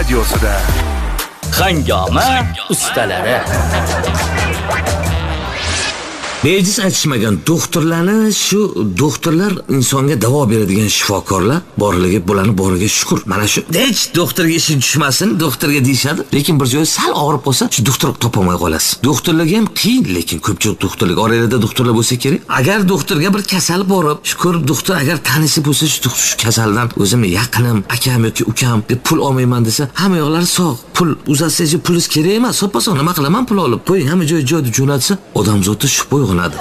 radiosida. Hangoma ustalari. Bejiz aytishmagan doktorlarni shu doktorlar insonga davo beradigan shifokorlar borligi bularni boriga shukr. Mana shu hech doktorga ishi tushmasin, doktorga deyshadi, lekin bir joyi sal og'rib qolsa, shu doktor topolmay qolasiz. Doktorlarga ham qiyin, lekin ko'pchilik doktorlar oralida doktorlar bo'lsa kerak. Agar doktorga bir kasal borib, shu ko'rib doktor agar tanisi bo'lsa, shu kasaldan o'zimni yaqinim, akam yoki ukam deb pul olmayman desa, hamma yo'qlari sog'. Pul uzatsangiz pulingiz kerak emas, soppa-sog' nima qilaman pul olib qo'ying, hamma joyda jo'natsa, odam zoti shu uyg'onadi.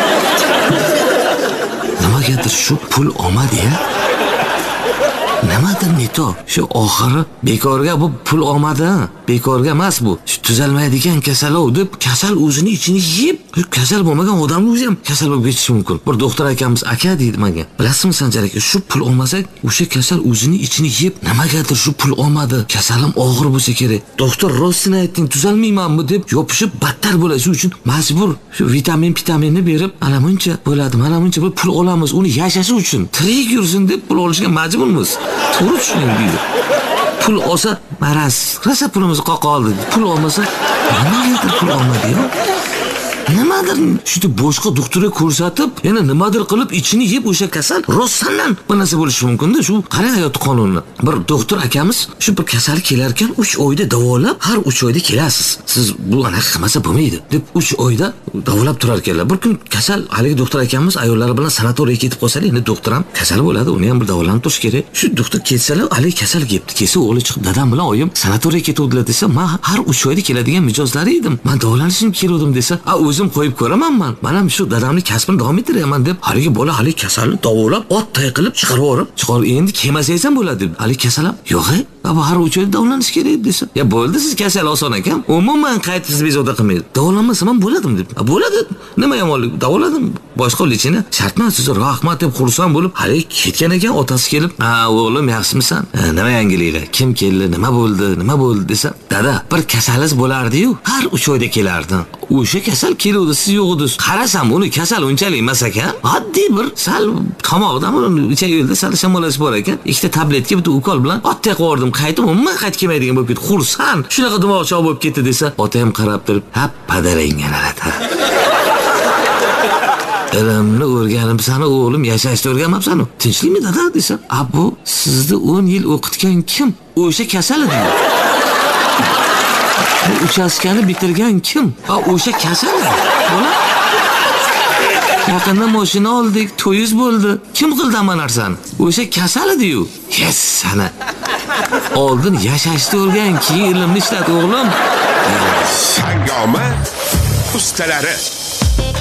Nimagadir shu pul olmadi-ya? Nimadir neto? Shu oxiri bekorga bu pul olmadi. Bekorga emas bu. Shu tuzalmaydigan kasal-ov deb kasal o'zini ichini yeb, kasal bo'lmagan odamni o'zi ham kasal bo'lib ketishi mumkin. Bir doktor akamiz aka deydi menga. Bilasizmi Sanjar aka, shu pul olmasak, o'sha kasal o'zini ichini yeb, nimagadir shu pul olmadi. Kasalim og'ir bo'lsa kerak. Doktor rostini ayting, tuzalmaymanmi deb yopishib battar bo'lasi uchun majbur shu vitaminni berib, ana buncha bo'ladi, mana buncha pul olamiz, uni yashashi uchun, tirik yursin deb pul olishga majburmiz. To'g'ri tushuning deydi. Pul olsa maraz, rasa pulimizni qoqa oldi. Pul olmasa, nimadir pul olmadi-yu. Nimadir shu boshqa doktorga ko'rsatib, yana nimadir qilib ichini yeb o'sha kasal rostdan bir narsa bo'lishi mumkin-da. Shu qarang hayot qonunini. Bir doktor akamiz shu bir kasal kelar ekan, 3 oyda davolab, har 3 oyda kelasiz. Siz bu anaqa qilmasa bo'lmaydi deb 3 oyda davolab turar ekanlar. Bir kun kasal haligi doktor akamiz ayollari bilan sanatoriyaga ketib qolsa, endi doktor ham kasal bo'ladi, uni ham bir davolanib turish kerak. Shu doktor ketsalar, haligi kasal kelibdi. Kelsa o'g'li chiqib, dadam bilan oyim sanatoriyaga ketuvdilar desa, men har 3 oyda keladigan mijozlari edim. Men davolanishim keldim desa, o'zim qo'yib ko'raman men. Men ham shu dadamning kasbini davom ettiraman deb, haligi bola haligi kasalni davolab, otday qilib chiqarib endi kelmasangiz ham bo'ladi deb. Haligi kasal ham, yo'q-e, bu har 3 oyda davolanish kerak desa. Ya bo'ldi, siz kasal oson ekan. Umuman qaytisiz bezovta qilmaydi. Davolanmasam ham bo'ladim deb. Bo'ladi. Nima yomonlik? Davoladim. Boshqa lechini shart emas, siz rahmat deb xursand bo'lib, haligi ketgan ekan, otasi kelib, o'g'lim yaxshimisan? Nima yangiliklar? Kim keldi? Nima bo'ldi desa, dada, bir kasalingiz bo'lardi-yu, har 3 oyda kelardi. O'sha kasal keluvdi, siz yo'q edingiz. Qarasam, uni kasal unchalik emas ekan. Oddiy bir sal tomoqdan ichak yo'lda sal shamolasi bor ekan. Ikkita tabletka bitta ukol bilan otday qo'ydim, qaytib, umuman qaytib kelmaydigan bo'lib ketdi. Xursand. Shunaqa dimoqchi bo'lib ketdi desa, otam qarab turib, "Ha, padarangga narata." Elimni o'rganim sani o'g'lim, yashashni o'rganmabsan-ku. Tinchlikmi dada desa, "Bu sizni 10 yil o'qitgan kim? O'sha kasal edi." Bu uchastkani bitirgan kim? O'sha kasal. Bola. Yaqinda mashina oldik, to'yiz bo'ldi. Kim qildi hamma narsani? O'sha kasal edi-yu. Yes, sana. Oldin yashashni o'rgan, keyin ilmni ishlat o'g'lim. Hangoma ustalari.